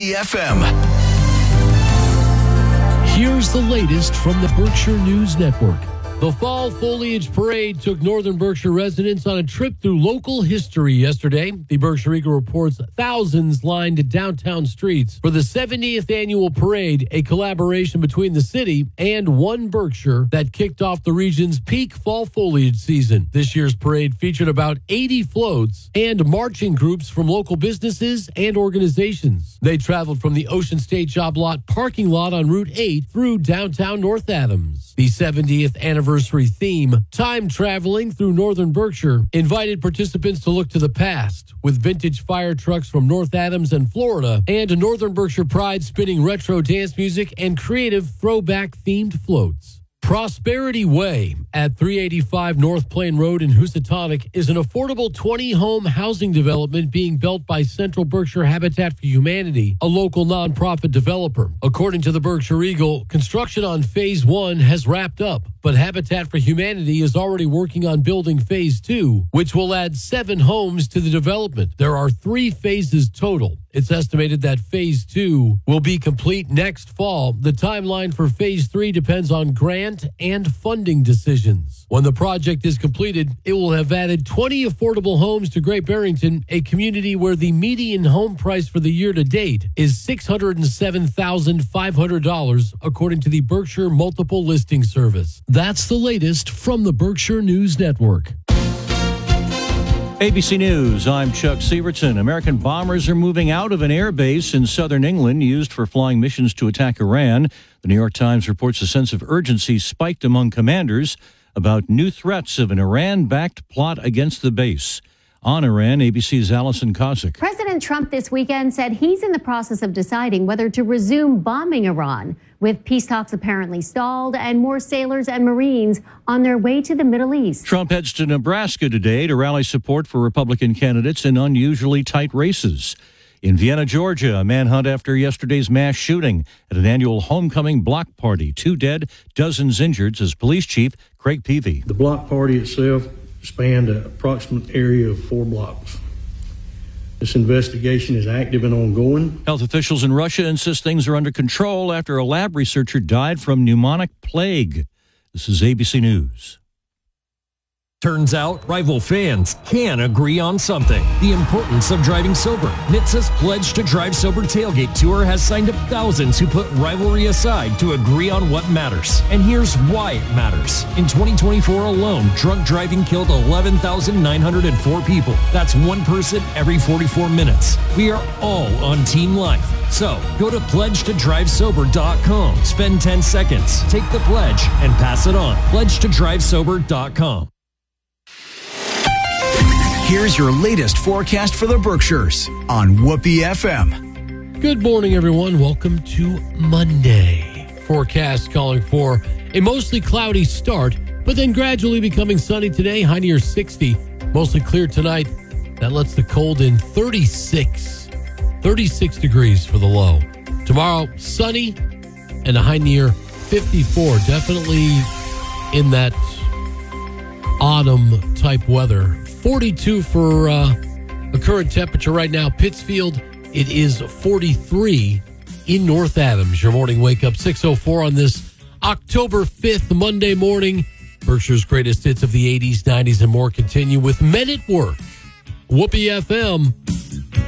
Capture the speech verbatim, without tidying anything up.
Whoopee F M. Here's the latest from the Berkshire News Network. The Fall Foliage Parade took Northern Berkshire residents on a trip through local history yesterday. The Berkshire Eagle reports thousands lined downtown streets for the seventieth annual parade, a collaboration between the city and One Berkshire that kicked off the region's peak fall foliage season. This year's parade featured about eighty floats and marching groups from local businesses and organizations. They traveled from the Ocean State Job Lot parking lot on Route eight through downtown North Adams. The seventieth anniversary theme, Time Traveling Through Northern Berkshire, invited participants to look to the past, with vintage fire trucks from North Adams and Florida, and Northern Berkshire pride spinning retro dance music and creative throwback-themed floats. Prosperity Way at three eighty-five North Plain Road in Housatonic is an affordable twenty-home housing development being built by Central Berkshire Habitat for Humanity, a local nonprofit developer. According to the Berkshire Eagle, construction on Phase one has wrapped up, but Habitat for Humanity is already working on building Phase two, which will add seven homes to the development. There are three phases total. It's estimated that Phase two will be complete next fall. The timeline for Phase three depends on grant and funding decisions. When the project is completed, it will have added twenty affordable homes to Great Barrington, a community where the median home price for the year to date is six hundred seven thousand five hundred dollars, according to the Berkshire Multiple Listing Service. That's the latest from the Berkshire News Network. A B C News, I'm Chuck Severson. American bombers are moving out of an air base in southern England used for flying missions to attack Iran. The New York Times reports a sense of urgency spiked among commanders about new threats of an Iran-backed plot against the base. On Iran, A B C's Allison Kozik. President Trump this weekend said he's in the process of deciding whether to resume bombing Iran, with peace talks apparently stalled and more sailors and Marines on their way to the Middle East. Trump heads to Nebraska today to rally support for Republican candidates in unusually tight races. In Vienna, Georgia, a manhunt after yesterday's mass shooting at an annual homecoming block party. Two dead, dozens injured, says Police Chief Craig Peavy. The block party itself spanned an approximate area of four blocks. This investigation is active and ongoing. Health officials in Russia insist things are under control after a lab researcher died from pneumonic plague. This is A B C News. Turns out, rival fans can agree on something. The importance of driving sober. N H T S A's Pledge to Drive Sober Tailgate Tour has signed up thousands who put rivalry aside to agree on what matters. And here's why it matters. In twenty twenty-four alone, drunk driving killed eleven thousand nine hundred four people. That's one person every forty-four minutes. We are all on team life. So, go to pledge to drive sober dot com. Spend ten seconds, take the pledge, and pass it on. pledge to drive sober dot com. Here's your latest forecast for the Berkshires on Whoopee F M. Good morning, everyone. Welcome to Monday. Forecast calling for a mostly cloudy start, but then gradually becoming sunny today. High near sixty. Mostly clear tonight. That lets the cold in thirty-six. thirty-six degrees for the low. Tomorrow, sunny and a high near fifty-four. Definitely in that autumn type weather. forty-two for uh, the current temperature right now. Pittsfield, it is forty-three in North Adams. Your morning wake up, six oh four on this October fifth, Monday morning. Berkshire's greatest hits of the eighties, nineties, and more continue with Men at Work. Whoopee F M.